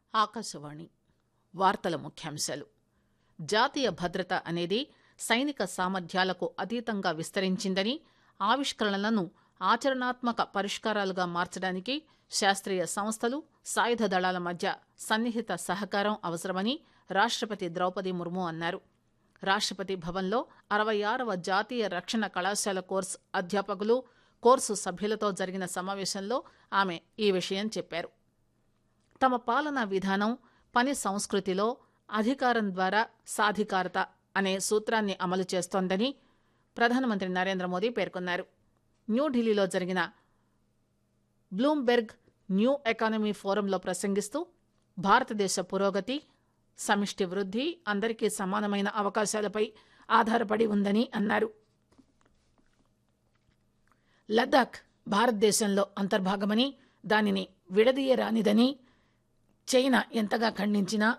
ఆకాశవాణి వార్తల ముఖ్యాంశాలు. జాతీయ భద్రత అనేది సైనిక సామర్థ్యాలకు అతీతంగా విస్తరించిందని, ఆవిష్కరణలను ఆచరణాత్మక పరిష్కారాలుగా మార్చడానికి శాస్త్రీయ సంస్థలు, సాయుధ దళాల మధ్య సన్నిహిత సహకారం అవసరమని రాష్టపతి ద్రౌపది ముర్ము అన్నారు. రాష్టపతి భవన్లో 66వ జాతీయ రక్షణ కళాశాల కోర్సు అధ్యాపకులు, కోర్సు సభ్యులతో జరిగిన సమావేశంలో ఆమె ఈ విషయం చెప్పారు. తమ పాలనా విధానం, పని సంస్కృతిలో అధికారం ద్వారా సాధికారత అనే సూత్రాన్ని అమలు చేస్తోందని ప్రధానమంత్రి నరేంద్ర మోదీ పేర్కొన్నారు. న్యూఢిల్లీలో జరిగిన బ్లూంబెర్గ్ న్యూ ఎకానమీ ఫోరంలో ప్రసంగిస్తూ భారతదేశ పురోగతి, సమిష్టి వృద్ధి అందరికీ సమానమైన అవకాశాలపై ఆధారపడి ఉందని అన్నారు. లద్దాఖ్ భారతదేశంలో అంతర్భాగమని, దానిని విడదీయరానిదని చైనా ఎంతగా ఖండించినా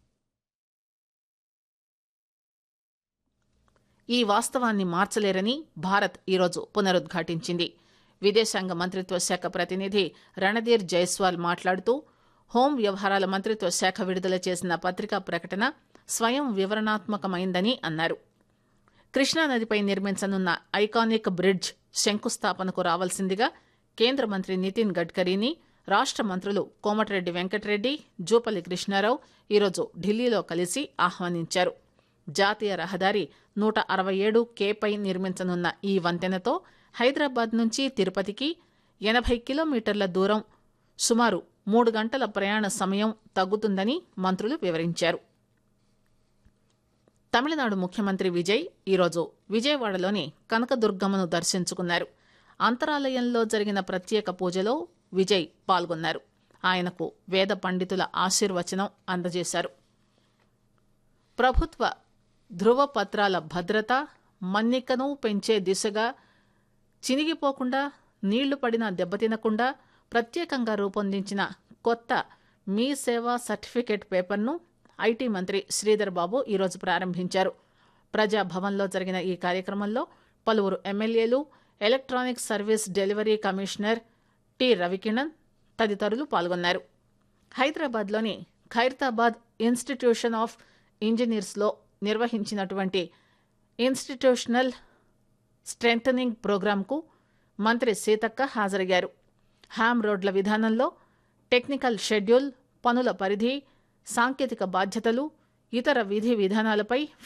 ఈ వాస్తవాన్ని మార్చలేరని భారత్ ఈరోజు పునరుద్ఘాటించింది. విదేశాంగ మంత్రిత్వ శాఖ ప్రతినిధి రణధీర్ జైస్వాల్ మాట్లాడుతూ, హోం వ్యవహారాల మంత్రిత్వ శాఖ విడుదల చేసిన పత్రికా ప్రకటన స్వయం వివరణాత్మకమైందని అన్నారు. కృష్ణానదిపై నిర్మించనున్న ఐకానిక్ బ్రిడ్జ్ శంకుస్థాపనకు రావాల్సిందిగా కేంద్ర మంత్రి నితిన్ గడ్కరీని రాష్ట మంత్రులు కోమటిరెడ్డి వెంకటరెడ్డి, జూపల్లి కృష్ణారావు ఈరోజు ఢిల్లీలో కలిసి ఆహ్వానించారు. జాతీయ రహదారి 167 పై నిర్మించనున్న ఈ వంతెనతో హైదరాబాద్ నుంచి తిరుపతికి 80 కిలోమీటర్ల దూరం, సుమారు 3 గంటల ప్రయాణ సమయం తగ్గుతుందని మంత్రులు వివరించారు. తమిళనాడు ముఖ్యమంత్రి విజయ్ ఈరోజు విజయవాడలోని కనకదుర్గమ్మను దర్శించుకున్నారు. అంతరాలయంలో జరిగిన ప్రత్యేక పూజలో విజయ్ పాల్గొన్నారు. ఆయనకు వేద పండితుల ఆశీర్వచనం అందజేశారు. ప్రభుత్వ ధృవపత్రాల భద్రత, మన్నికను పెంచే దిశగా చినిగిపోకుండా, నీళ్లు పడినా దెబ్బతినకుండా ప్రత్యేకంగా రూపొందించిన కొత్త మీ సేవా సర్టిఫికేట్ పేపర్ను ఐటీ మంత్రి శ్రీధర్ బాబు ఈరోజు ప్రారంభించారు. ప్రజాభవన్లో జరిగిన ఈ కార్యక్రమంలో పలువురు ఎమ్మెల్యేలు, electronic service delivery commissioner T Ravikiran తదితరులు పాల్గొన్నారు. హైదరాబాద్లోని ఖైరతాబాద్ ఇన్స్టిట్యూషన్ ఆఫ్ ఇంజనీర్స్లో నిర్వహించినటువంటి ఇన్స్టిట్యూషనల్ స్ట్రెంథనింగ్ ప్రోగ్రాంకు మంత్రి సీతక్క హాజరయ్యారు. హ్యామ్ రోడ్ల విధానంలో టెక్నికల్ షెడ్యూల్, పనుల పరిధి, సాంకేతిక బాధ్యతలు, ఇతర విధి విధానాలపై